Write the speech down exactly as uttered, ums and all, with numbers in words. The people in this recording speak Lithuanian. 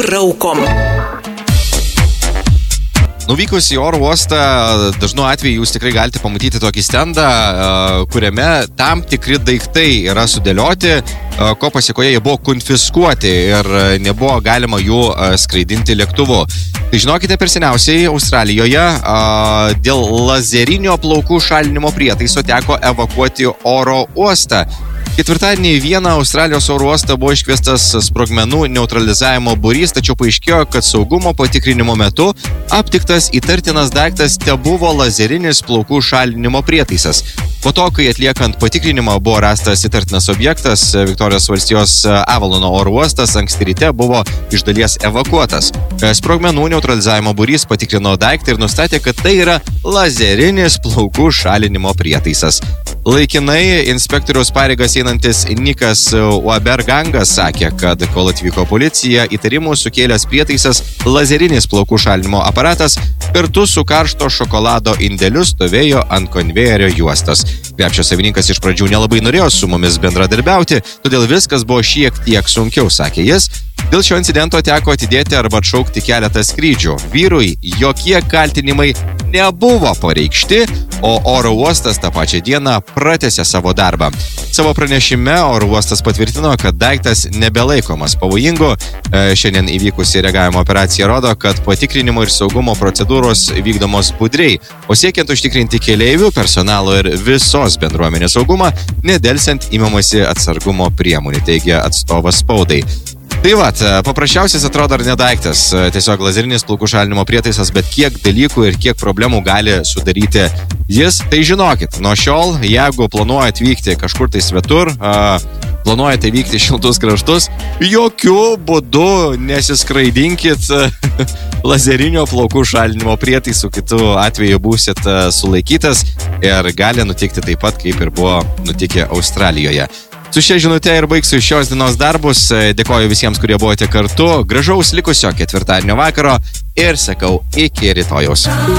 raukom. Nuvykus į oro uostą, dažnu atveju jūs tikrai galite pamatyti tokį stendą, kuriame tam tikri daiktai yra sudėlioti, ko pasiekoje jie buvo konfiskuoti ir nebuvo galima jų skraidinti lėktuvu. Tai žinokite, per seniausiai Australijoje dėl lazerinio plaukų šalinimo prietaiso teko evakuoti oro uostą. Ketvirtadienį į vieną Australijos oro uostą buvo iškviestas sprogmenų neutralizavimo būrys, tačiau paaiškėjo, kad saugumo patikrinimo metu aptiktas įtartinas daiktas tebuvo lazerinis plaukų šalinimo prietaisas. Po to, kai atliekant patikrinimą buvo rastas įtartinas objektas, Viktorijos valstijos Avalono oro uostas anksti ryte buvo iš dalies evakuotas. Sprogmenų neutralizavimo būrys patikrino daiktą ir nustatė, kad tai yra lazerinis plaukų šalinimo prietaisas. Laikinai inspektoriaus pareigas einantis Nikas Uabergangas sakė, kad kol atvyko policija, įtarimų sukėlęs prietaisas lazerinis plaukų šalinimo aparatas kartu su karšto šokolado indeliu stovėjo ant konvejerio juostos. Krepšio savininkas iš pradžių nelabai norėjo su mumis bendradarbiauti, todėl viskas buvo šiek tiek sunkiau, sakė jis. Dėl šio incidento teko atidėti arba atšaukti keletą skrydžių. Vyrui jokie kaltinimai nebuvo pareikšti, o oro uostas tą pačią dieną pratęsė savo darbą. Savo pranešime oro uostas patvirtino, kad daiktas nebelaikomas pavojingu. Šiandien įvykusi reagavimo operacija rodo, kad patikrinimo ir saugumo procedūros vykdomos budriai, o siekiant užtikrinti keleivių, personalo ir visos bendruomenės saugumą, nedelsiant imamasi atsargumo priemonių, teigia atstovas spaudai. Tai vat, paprasčiausias atrodo ar ne daiktas, tiesiog lazerinis plaukų šalinimo prietaisas, bet kiek dalykų ir kiek problemų gali sudaryti jis, tai žinokit, nuo šiol, jeigu planuojate vykti kažkur tai svetur, planuojate vykti šiltus kraštus, jokių būdų nesiskraidinkit lazerinio plaukų šalinimo prietaisų, kitu atveju būsit sulaikytas ir gali nutikti taip pat, kaip ir buvo nutikę Australijoje. Su šia žinute ir baigsiu šios dienos darbus. Dėkoju visiems, kurie buvote kartu. Gražaus likusio ketvirtadienio vakaro ir sakau iki rytojaus.